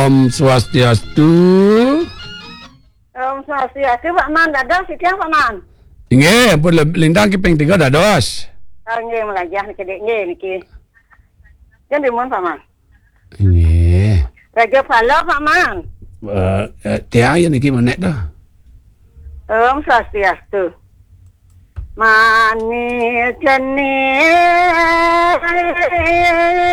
Om Swastiastu. Om Swastiastu Pak Man dados siang Pak Man. Nggih, pun lintang ki ping 3 dados. Nggih melajah niki nggih niki. Jan dimun Pak Man. Nggih. Raja Pala Pak Man. Tiang ya niki menek dah. Om Swastiastu. Mani jeni